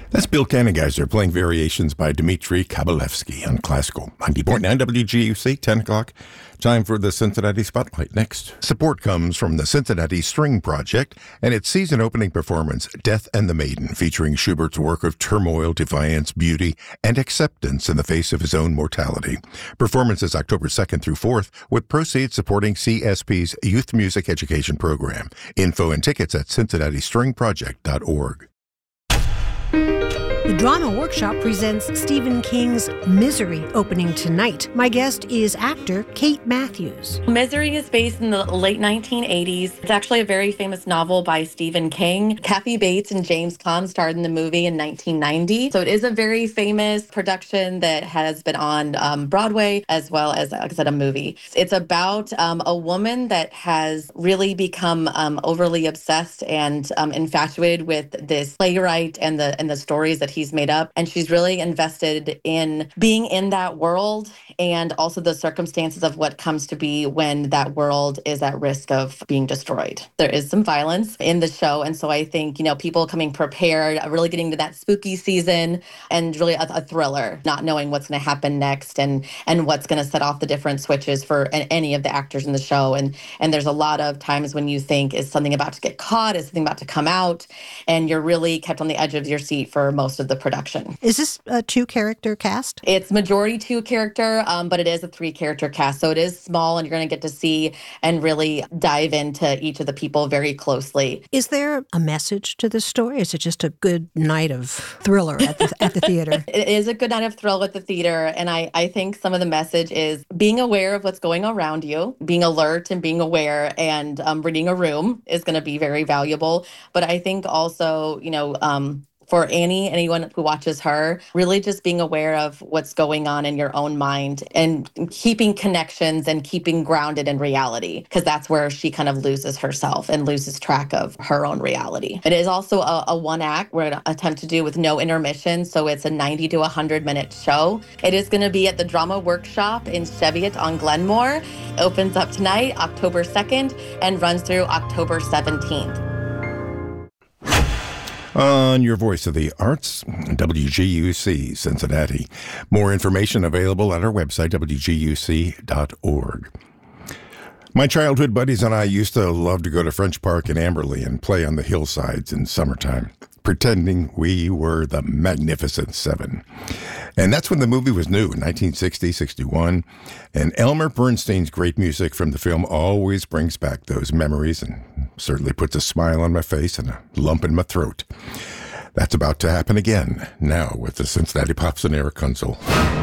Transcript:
That's Bill Kanigeiser playing variations by Dmitri Kabalevsky on classical. 90.9 WGUC, 10 o'clock. Time for the Cincinnati Spotlight next. Support comes from the Cincinnati String Project and its season-opening performance, Death and the Maiden, featuring Schubert's work of turmoil, defiance, beauty, and acceptance in the face of his own mortality. Performance is October 2nd through 4th, with proceeds supporting CSP's Youth Music Education Program. Info and tickets at cincinnatistringproject.org. The Drama Workshop presents Stephen King's Misery, opening tonight. My guest is actor Kate Matthews. Misery is based in the late 1980s. It's actually a very famous novel by Stephen King. Kathy Bates and James Caan starred in the movie in 1990. So it is a very famous production that has been on Broadway as well as, like I said, a movie. It's about a woman that has really become overly obsessed and infatuated with this playwright and the stories that he's made up. And she's really invested in being in that world and also the circumstances of what comes to be when that world is at risk of being destroyed. There is some violence in the show. And so I think, people coming prepared, really getting to that spooky season and really a thriller, not knowing what's going to happen next and what's going to set off the different switches for any of the actors in the show. And there's a lot of times when you think, is something about to get caught? Is something about to come out? And you're really kept on the edge of your seat for most of the production. Is this a two-character cast? It's majority two-character, but it is a three-character cast. So it is small, and you're going to get to see and really dive into each of the people very closely. Is there a message to this story? Is it just a good night of thriller at the theater? It is a good night of thrill at the theater, and I think some of the message is being aware of what's going around you, being alert and being aware, and reading a room is going to be very valuable. But I think also, for anyone who watches her, really just being aware of what's going on in your own mind and keeping connections and keeping grounded in reality, because that's where she kind of loses herself and loses track of her own reality. It is also a one act we're going to attempt to do with no intermission, so it's a 90 to 100-minute show. It is going to be at the Drama Workshop in Cheviot on Glenmore. It opens up tonight, October 2nd, and runs through October 17th. On your Voice of the Arts, WGUC Cincinnati. More information available at our website, wguc.org. My childhood buddies and I used to love to go to French Park in Amberley and play on the hillsides in summertime, pretending we were the Magnificent Seven. And that's when the movie was new, in 1960, 61. And Elmer Bernstein's great music from the film always brings back those memories and certainly puts a smile on my face and a lump in my throat. That's about to happen again, now with the Cincinnati Pops and Eric Kunzel.